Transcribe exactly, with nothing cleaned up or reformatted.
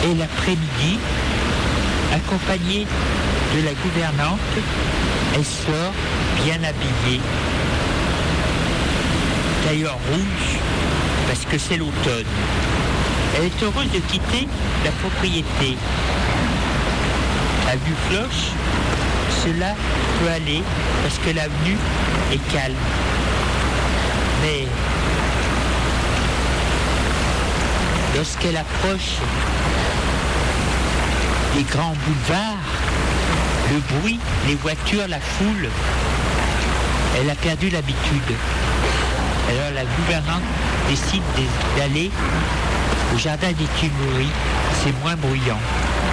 Et l'après-midi, accompagnée de la gouvernante, elle sort bien habillée, d'ailleurs rouge, parce que c'est l'automne. Elle est heureuse de quitter la propriété. À vue cloche, cela peut aller parce que l'avenue est calme. Mais lorsqu'elle approche les grands boulevards, le bruit, les voitures, la foule, elle a perdu l'habitude. Alors la gouvernante décide d'aller au jardin des Tuileries, c'est moins bruyant.